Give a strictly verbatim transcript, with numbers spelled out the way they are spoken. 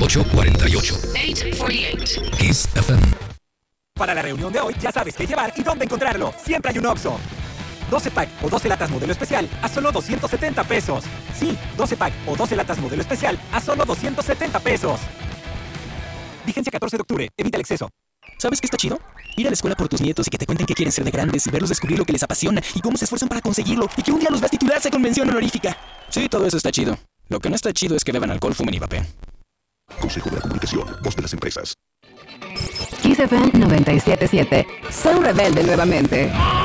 ocho cuatro ocho. ocho cuatro ocho. Kiss F M. Para la reunión de hoy ya sabes qué llevar y dónde encontrarlo. Siempre hay un Oxxo. doce pack o doce latas modelo especial a solo doscientos setenta pesos. Sí, doce pack o doce latas modelo especial a solo doscientos setenta pesos. Vigencia catorce de octubre. Evita el exceso. ¿Sabes qué está chido? Ir a la escuela por tus nietos y que te cuenten qué quieren ser de grandes y verlos descubrir lo que les apasiona y cómo se esfuerzan para conseguirlo y que un día los veas titularse con mención honorífica. Sí, todo eso está chido. Lo que no está chido es que beban alcohol, fumen y vapeen. Consejo de la Comunicación, voz de las empresas. Kiss F M noventa y siete punto siete. Soy rebelde nuevamente.